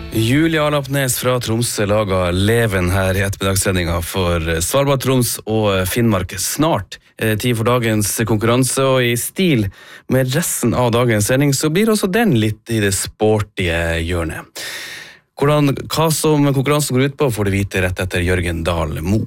Julia Alapnes fra Tromsø lager leven her i ettermiddagssendinga for Svalbard, Troms og Finnmark. Snart tid for dagens konkurranse, og i stil med resten av dagens sending så blir også den litt i det sportige hjørnet. Hva som konkurransen går ut på får du vite rett etter Jørgen Dahl Mo.